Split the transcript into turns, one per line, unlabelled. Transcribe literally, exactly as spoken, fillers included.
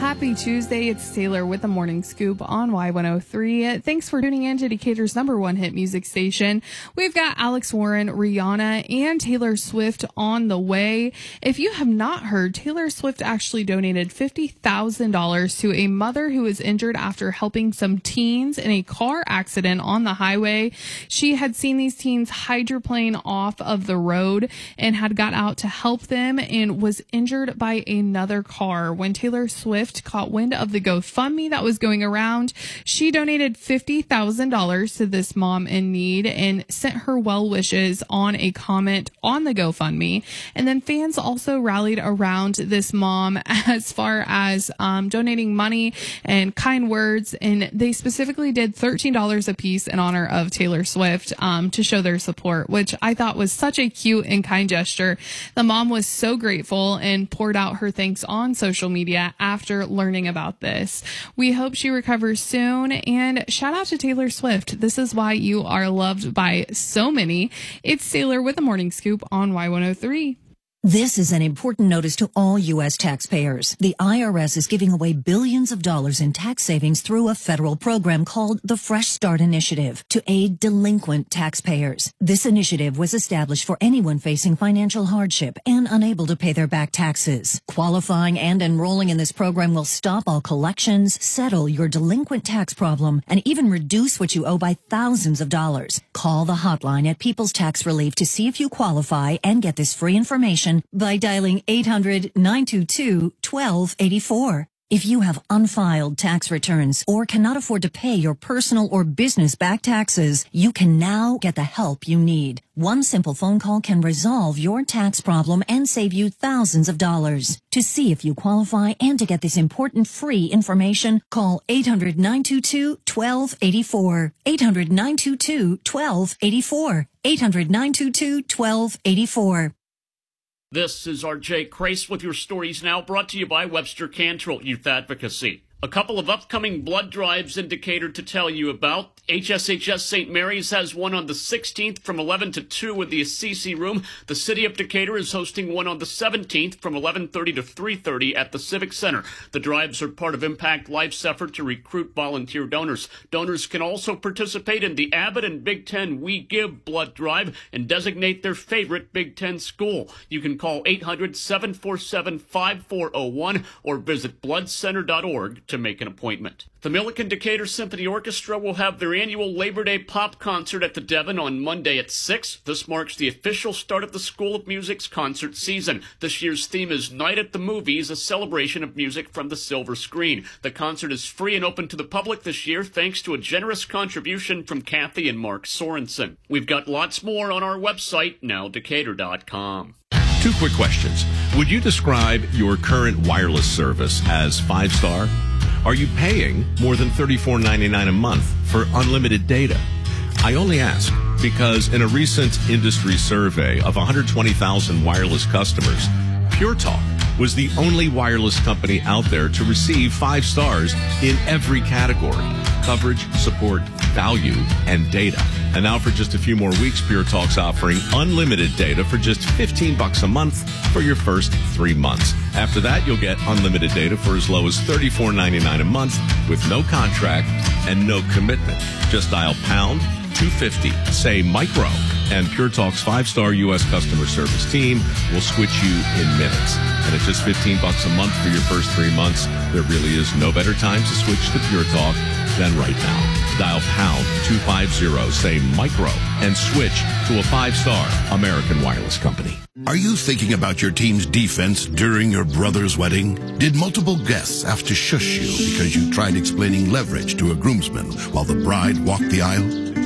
Happy Tuesday. It's Taylor with the Morning Scoop on Y one oh three. Thanks for tuning in to Decatur's number one hit music station. We've got Alex Warren, Rihanna, and Taylor Swift on the way. If you have not heard, Taylor Swift actually donated fifty thousand dollars to a mother who was injured after helping some teens in a car accident on the highway. She had seen these teens hydroplane off of the road and had got out to help them and was injured by another car. When Taylor Swift caught wind of the GoFundMe that was going around, she donated fifty thousand dollars to this mom in need and sent her well wishes on a comment on the GoFundMe. And then fans also rallied around this mom as far as um, donating money and kind words. And they specifically did thirteen dollars a piece in honor of Taylor Swift um, to show their support, which I thought was such a cute and kind gesture. The mom was so grateful and poured out her thanks on social media after learning about this. We hope she recovers soon, and shout out to Taylor Swift. This is why you are loved by so many. It's Taylor with the Morning Scoop on Y one oh three.
This is an important notice to all U S taxpayers. The I R S is giving away billions of dollars in tax savings through a federal program called the Fresh Start Initiative to aid delinquent taxpayers. This initiative was established for anyone facing financial hardship and unable to pay their back taxes. Qualifying and enrolling in this program will stop all collections, settle your delinquent tax problem, and even reduce what you owe by thousands of dollars. Call the hotline at People's Tax Relief to see if you qualify and get this free information by dialing eight hundred, nine two two, one two eight four. If you have unfiled tax returns or cannot afford to pay your personal or business back taxes, you can now get the help you need. One simple phone call can resolve your tax problem and save you thousands of dollars. To see if you qualify and to get this important free information, call eight hundred, nine two two, one two eight four. eight hundred, nine two two, one two eight four. eight hundred, nine two two, one two eight four.
This is R J Crace with your stories now, brought to you by Webster Cantrell Youth Advocacy. A couple of upcoming blood drives in Decatur to tell you about. H S H S Saint Mary's has one on the sixteenth from eleven to two in the Assisi Room. The City of Decatur is hosting one on the seventeenth from eleven thirty to three thirty at the Civic Center. The drives are part of Impact Life's effort to recruit volunteer donors. Donors can also participate in the Abbott and Big Ten We Give blood drive and designate their favorite Big Ten school. You can call eight hundred, seven four seven, five four zero one or visit blood center dot org to make an appointment. The Milliken Decatur Symphony Orchestra will have their annual Labor Day Pop Concert at the Devon on Monday at six. This marks the official start of the School of Music's concert season. This year's theme is Night at the Movies, a celebration of music from the silver screen. The concert is free and open to the public this year thanks to a generous contribution from Kathy and Mark Sorensen. We've got lots more on our website, now decatur dot com.
Two quick questions. Would you describe your current wireless service as five-star? Are you paying more than thirty-four ninety-nine a month for unlimited data? I only ask because in a recent industry survey of one hundred twenty thousand wireless customers, Pure Talk was the only wireless company out there to receive five stars in every category: coverage, support, value, and data. And now for just a few more weeks, Pure Talk's offering unlimited data for just fifteen bucks a month for your first three months. After that, you'll get unlimited data for as low as thirty-four ninety-nine a month with no contract and no commitment. Just dial pound two fifty, say micro, and Pure Talk's five-star U S customer service team will switch you in minutes. And at just fifteen bucks a month for your first three months, there really is no better time to switch to Pure Talk than right now. Dial pound two fifty, say micro, and switch to a five-star American wireless company.
Are you thinking about your team's defense during your brother's wedding? Did multiple guests have to shush you because you tried explaining leverage to a groomsman while the bride walked the aisle?